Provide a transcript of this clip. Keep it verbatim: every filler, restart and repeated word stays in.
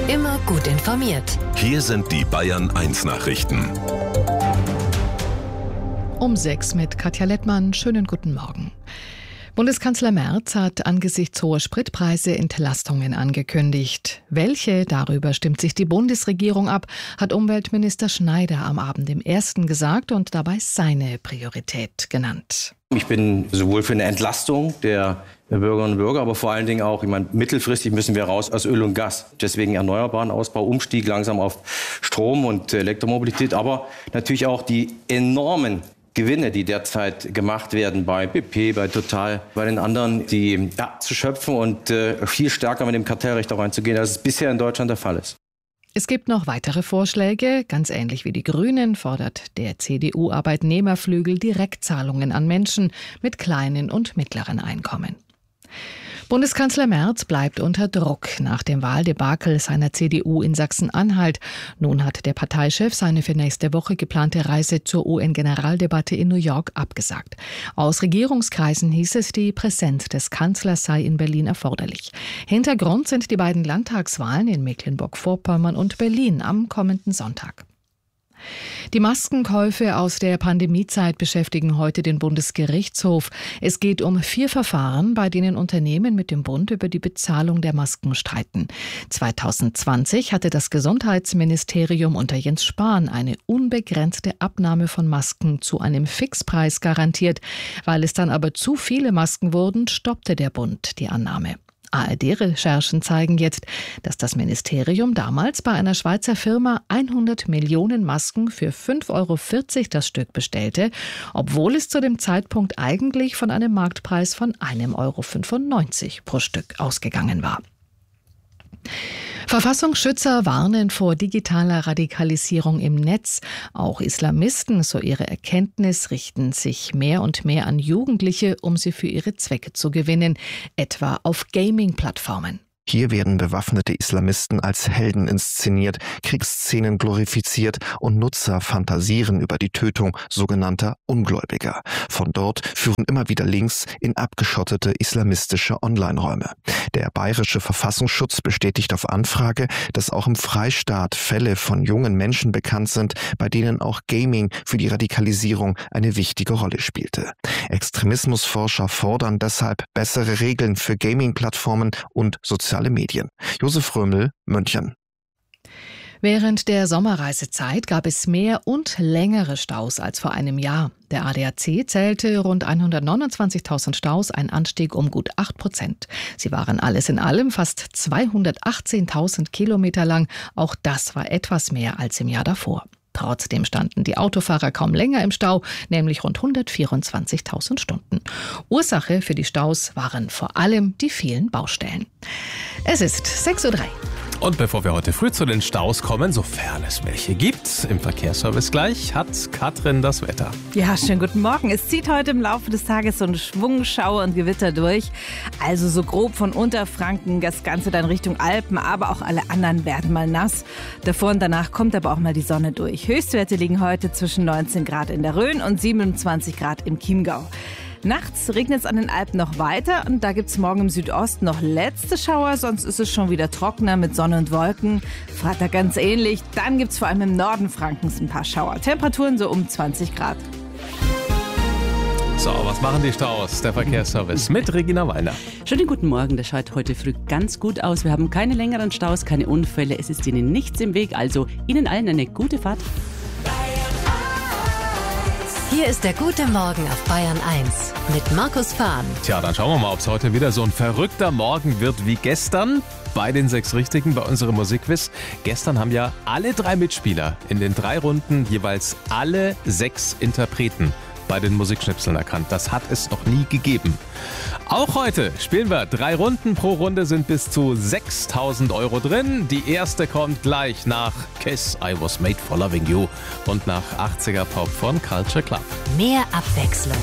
Immer gut informiert. Hier sind die Bayern eins Nachrichten. Um sechs mit Katja Lettmann. Schönen guten Morgen. Bundeskanzler Merz hat angesichts hoher Spritpreise Entlastungen angekündigt. Welche, darüber stimmt sich die Bundesregierung ab, hat Umweltminister Schneider am Abend im Ersten gesagt und dabei seine Priorität genannt. Ich bin sowohl für eine Entlastung der Bürgerinnen und Bürger, aber vor allen Dingen auch, ich meine, mittelfristig müssen wir raus aus Öl und Gas. Deswegen erneuerbaren Ausbau, Umstieg langsam auf Strom und Elektromobilität, aber natürlich auch die enormen Gewinne, die derzeit gemacht werden bei B P, bei Total, bei den anderen, die ja, zu schöpfen und äh, viel stärker mit dem Kartellrecht auch reinzugehen, als es bisher in Deutschland der Fall ist. Es gibt noch weitere Vorschläge. Ganz ähnlich wie die Grünen fordert der C D U-Arbeitnehmerflügel Direktzahlungen an Menschen mit kleinen und mittleren Einkommen. Bundeskanzler Merz bleibt unter Druck nach dem Wahldebakel seiner C D U in Sachsen-Anhalt. Nun hat der Parteichef seine für nächste Woche geplante Reise zur U N-Generaldebatte in New York abgesagt. Aus Regierungskreisen hieß es, die Präsenz des Kanzlers sei in Berlin erforderlich. Hintergrund sind die beiden Landtagswahlen in Mecklenburg-Vorpommern und Berlin am kommenden Sonntag. Die Maskenkäufe aus der Pandemiezeit beschäftigen heute den Bundesgerichtshof. Es geht um vier Verfahren, bei denen Unternehmen mit dem Bund über die Bezahlung der Masken streiten. zwanzig zwanzig hatte das Gesundheitsministerium unter Jens Spahn eine unbegrenzte Abnahme von Masken zu einem Fixpreis garantiert. Weil es dann aber zu viele Masken wurden, stoppte der Bund die Annahme. A R D-Recherchen zeigen jetzt, dass das Ministerium damals bei einer Schweizer Firma hundert Millionen Masken für fünf Euro vierzig das Stück bestellte, obwohl es zu dem Zeitpunkt eigentlich von einem Marktpreis von ein Euro fünfundneunzig pro Stück ausgegangen war. Verfassungsschützer warnen vor digitaler Radikalisierung im Netz. Auch Islamisten, so ihre Erkenntnis, richten sich mehr und mehr an Jugendliche, um sie für ihre Zwecke zu gewinnen, etwa auf Gaming-Plattformen. Hier werden bewaffnete Islamisten als Helden inszeniert, Kriegsszenen glorifiziert und Nutzer fantasieren über die Tötung sogenannter Ungläubiger. Von dort führen immer wieder Links in abgeschottete islamistische Online-Räume. Der bayerische Verfassungsschutz bestätigt auf Anfrage, dass auch im Freistaat Fälle von jungen Menschen bekannt sind, bei denen auch Gaming für die Radikalisierung eine wichtige Rolle spielte. Extremismusforscher fordern deshalb bessere Regeln für Gaming-Plattformen und soziale Medien. Josef Römel, München. Während der Sommerreisezeit gab es mehr und längere Staus als vor einem Jahr. Der A D A C zählte rund hundertneunundzwanzigtausend Staus, ein Anstieg um gut acht Prozent. Sie waren alles in allem fast zweihundertachtzehntausend Kilometer lang. Auch das war etwas mehr als im Jahr davor. Trotzdem standen die Autofahrer kaum länger im Stau, nämlich rund hundertvierundzwanzigtausend Stunden. Ursache für die Staus waren vor allem die vielen Baustellen. Es ist sechs Uhr drei. Und bevor wir heute früh zu den Staus kommen, sofern es welche gibt, im Verkehrsservice gleich, hat Katrin das Wetter. Ja, schönen guten Morgen. Es zieht heute im Laufe des Tages so ein Schwung Schauer und Gewitter durch. Also so grob von Unterfranken, das Ganze dann Richtung Alpen, aber auch alle anderen werden mal nass. Davor und danach kommt aber auch mal die Sonne durch. Höchstwerte liegen heute zwischen neunzehn Grad in der Rhön und siebenundzwanzig Grad im Chiemgau. Nachts regnet es an den Alpen noch weiter und da gibt es morgen im Südosten noch letzte Schauer, sonst ist es schon wieder trockener mit Sonne und Wolken. Freitag ganz ähnlich, dann gibt es vor allem im Norden Frankens ein paar Schauer. Temperaturen so um zwanzig Grad. So, was machen die Staus? Der Verkehrsservice mit Regina Weiner. Schönen guten Morgen, das schaut heute früh ganz gut aus. Wir haben keine längeren Staus, keine Unfälle, es ist Ihnen nichts im Weg, also Ihnen allen eine gute Fahrt. Hier ist der gute Morgen auf Bayern eins mit Markus Fahn. Tja, dann schauen wir mal, ob es heute wieder so ein verrückter Morgen wird wie gestern bei den sechs Richtigen bei unserem Musikquiz. Gestern haben ja alle drei Mitspieler in den drei Runden jeweils alle sechs Interpreten bei den Musikschnipseln erkannt. Das hat es noch nie gegeben. Auch heute spielen wir drei Runden. Pro Runde sind bis zu sechstausend Euro drin. Die erste kommt gleich nach Kiss, I Was Made for Loving You und nach achtziger Pop von Culture Club. Mehr Abwechslung